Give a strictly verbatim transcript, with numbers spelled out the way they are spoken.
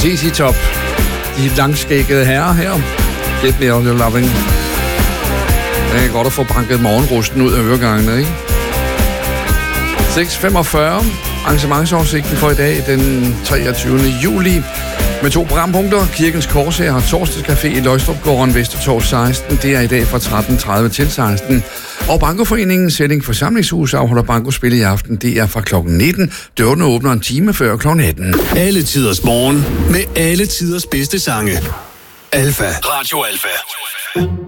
C C Top. De langskækkede herrer her. Get me out of loving. Det er godt at få banket morgenrusten ud af øregangene, ikke? seks femogfyrre. Arrangementsoversigten for i dag, den treogtyvende juli. Med to programpunkter. Kirkens Korshær har torsdagscafé i Løjstrupgården Vestertorv seksten. Det er i dag fra tretten tredive til seksten. Og Bankoforeningen Sætning Forsamlingshus afholder bankospil i aften. Det er fra klokken nitten. Dørene åbner en time før klokken atten. Alle tiders morgen med alle tiders bedste sange. Alfa. Radio Alfa.